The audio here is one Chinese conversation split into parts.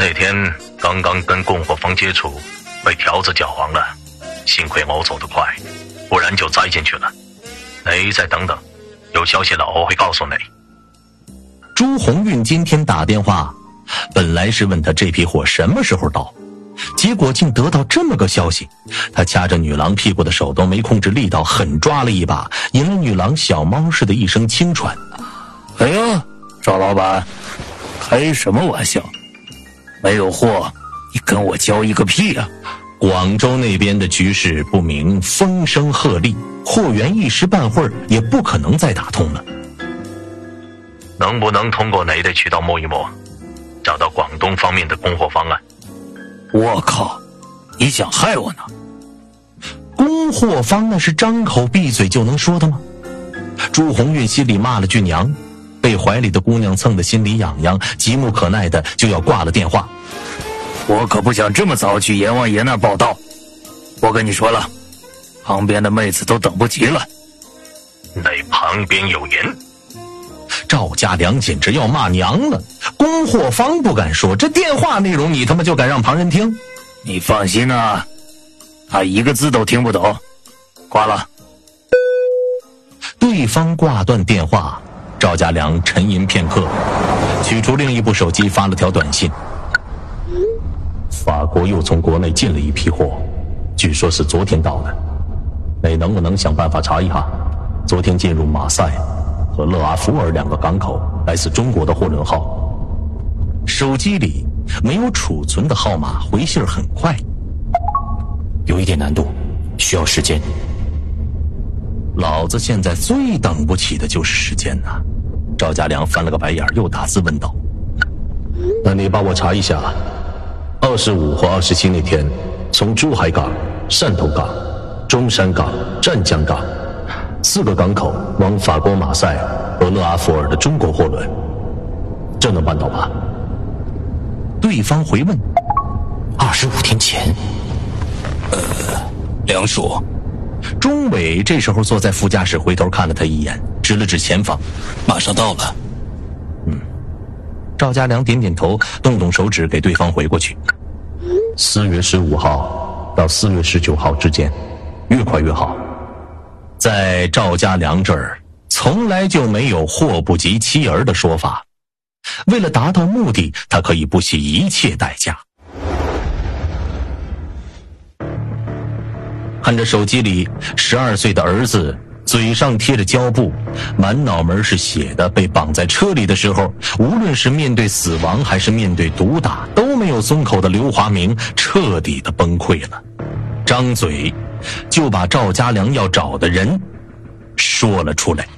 那天刚刚跟供货方接触，被条子搅黄了，幸亏我走得快，不然就栽进去了。你再等等，有消息了我会告诉你。 朱红运今天打电话，本来是问他这批货什么时候到，结果竟得到这么个消息。他掐着女郎屁股的手都没控制力道，狠抓了一把，引了女郎小猫似的一声轻喘。 哎呀，赵老板，开什么玩笑？没有货，你跟我交易个屁啊！ 广州那边的局势不明，风声鹤唳，货源一时半会儿也不可能再打通了。 能不能通过哪的渠道摸一摸，找到广东方面的供货方案？ 我靠，你想害我呢？ 供货方那是张口闭嘴就能说的吗？朱红运心里骂了句娘，被怀里的姑娘蹭得心里痒痒，急不可耐的就要挂了电话。 我可不想这么早去阎王爷那儿报道。我跟你说了，旁边的妹子都等不及了。 那旁边有人。 赵家良简直要骂娘了，供货方不敢说，这电话内容你他妈就敢让旁人听？ 你放心啊，他一个字都听不懂。挂了。 对方挂断电话，赵家良沉吟片刻，取出另一部手机发了条短信。法国又从国内进了一批货，据说是昨天到的，你能不能想办法查一下，昨天进入马赛和勒阿弗尔两个港口来自中国的货轮号？手机里没有储存的号码，回信很快。 有一点难度，需要时间。 老子现在最等不起的就是时间呐！赵家良翻了个白眼，又打字问道：那你帮我查一下25和27那天从珠海港、汕头港、中山港、湛江港4个港口往法国马赛和勒阿弗尔的中国货轮，这能办到吧？对方回问 ：25天前。梁叔。 钟伟这时候坐在副驾驶，回头看了他一眼，指了指前方： 马上到了。 赵家良点点头，动动手指给对方回过去：4月15号到4月19号之间，越快越好。在赵家良这儿，从来就没有祸不及妻儿的说法。为了达到目的，他可以不惜一切代价。看着手机里12岁的儿子嘴上贴着胶布，满脑门是血的，被绑在车里的时候，无论是面对死亡还是面对毒打，都没有松口的刘华明彻底的崩溃了，张嘴就把赵家良要找的人说了出来。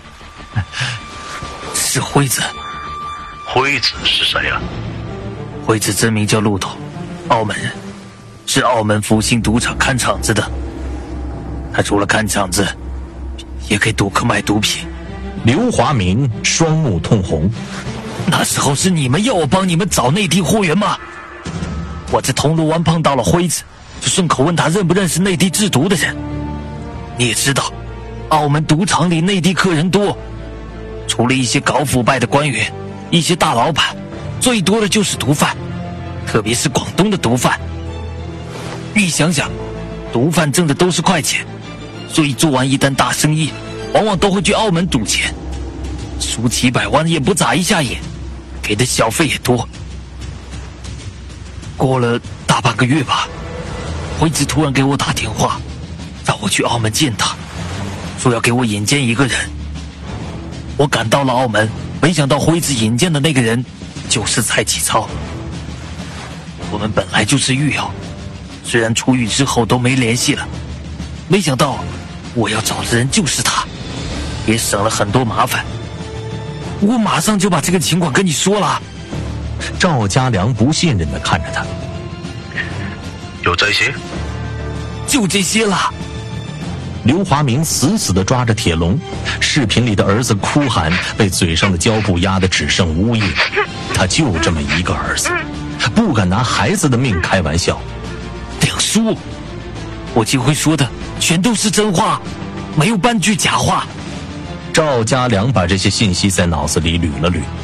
是辉子。 辉子是谁啊？ 辉子真名叫陆头，澳门人，是澳门福星赌场看场子的。他除了看场子，也给赌客卖毒品。 刘华明双目通红。 那时候是你们要我帮你们找内地货源吗？我在铜锣湾碰到了辉子，就顺口问他认不认识内地制毒的人。你也知道，澳门赌场里内地客人多，除了一些搞腐败的官员，一些大老板，最多的就是毒贩，特别是广东的毒贩。你想想，毒贩挣的都是快钱，所以做完一单大生意，往往都会去澳门赌钱，输几百万也不眨一下眼，给的小费也多。过了大半个月吧，辉子突然给我打电话，让我去澳门见他，说要给我引荐一个人。我赶到了澳门，没想到辉子引荐的那个人就是蔡启超。我们本来就是狱友，虽然出狱之后都没联系了，没想到我要找的人就是他，也省了很多麻烦。我马上就把这个情况跟你说了。 赵家良不信任地看着他。 就这些？ 就这些了。 刘华明死死地抓着铁笼，视频里的儿子哭喊，被嘴上的胶布压得只剩呜咽。他就这么一个儿子，不敢拿孩子的命开玩笑。 梁叔，我今会说的全都是真话，没有半句假话。 赵家良把这些信息在脑子里捋了捋，